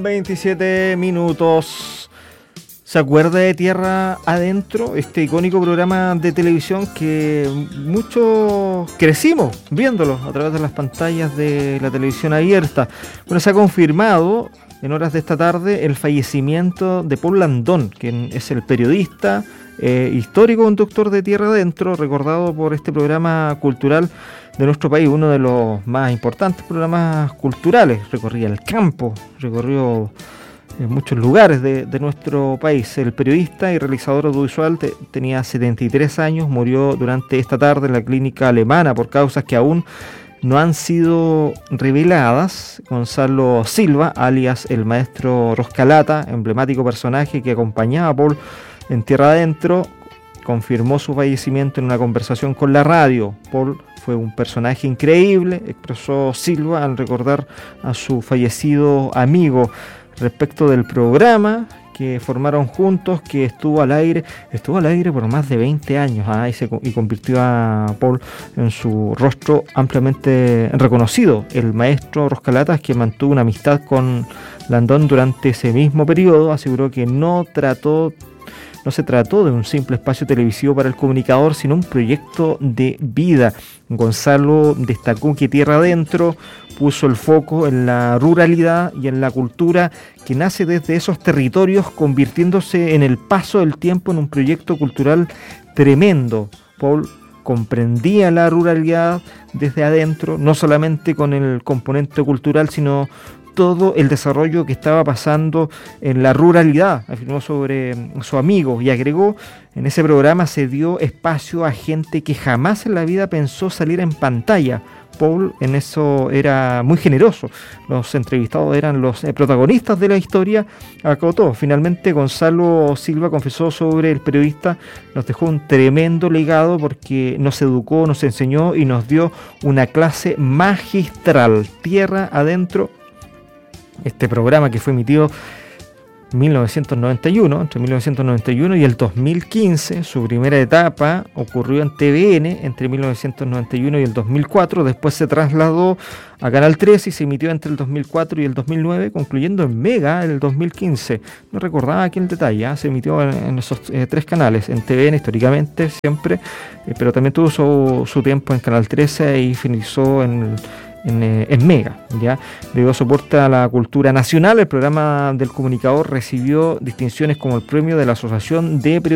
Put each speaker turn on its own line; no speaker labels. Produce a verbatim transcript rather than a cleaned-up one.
veintisiete minutos. ¿Se acuerda de Tierra Adentro? Este icónico programa de televisión que muchos crecimos viéndolo a través de las pantallas de la televisión abierta. Bueno, se ha confirmado en horas de esta tarde el fallecimiento de Paul Landón, quien es el periodista, eh, histórico conductor de Tierra Adentro, recordado por este programa cultural de nuestro país, uno de los más importantes programas culturales. Recorría el campo, recorrió en muchos lugares de, de nuestro país. El periodista y realizador audiovisual te, tenía setenta y tres años, murió durante esta tarde en la clínica alemana por causas que aún no han sido reveladas. Gonzalo Silva, alias el maestro Roscalata, emblemático personaje que acompañaba a Paul en Tierra Adentro, confirmó su fallecimiento en una conversación con la radio. Paul fue un personaje increíble, expresó Silva al recordar a su fallecido amigo. Respecto del programa que formaron juntos, que estuvo al aire, estuvo al aire por más de veinte años, ¿ah? y, se, y convirtió a Paul en su rostro ampliamente reconocido. El maestro Roscalatas, que mantuvo una amistad con Landón durante ese mismo periodo, aseguró que no trató No se trató de un simple espacio televisivo para el comunicador, sino un proyecto de vida. Gonzalo destacó que Tierra Adentro puso el foco en la ruralidad y en la cultura que nace desde esos territorios, convirtiéndose en el paso del tiempo en un proyecto cultural tremendo. Paul comprendía la ruralidad desde adentro, no solamente con el componente cultural, sino todo el desarrollo que estaba pasando en la ruralidad, afirmó sobre su amigo, y agregó: en ese programa se dio espacio a gente que jamás en la vida pensó salir en pantalla. Paul en eso era muy generoso. Los entrevistados eran los eh, protagonistas de la historia, acotó. Finalmente, Gonzalo Silva confesó sobre el periodista: nos dejó un tremendo legado porque nos educó, nos enseñó y nos dio una clase magistral. Tierra Adentro, este programa que fue emitido en mil novecientos noventa y uno, entre mil novecientos noventa y uno y el dos mil quince, su primera etapa ocurrió en T V N entre mil novecientos noventa y uno y el dos mil cuatro, después se trasladó a Canal trece y se emitió entre el dos mil cuatro y el dos mil nueve, concluyendo en Mega en el dos mil quince. No recordaba aquí el detalle, ¿eh? Se emitió en, en esos eh, tres canales, en T V N históricamente siempre, eh, pero también tuvo su, su tiempo en Canal trece y finalizó en el En, eh, en Mega, ¿ya? Dio soporte a la cultura nacional. El programa del comunicador recibió distinciones como el premio de la Asociación de Periodistas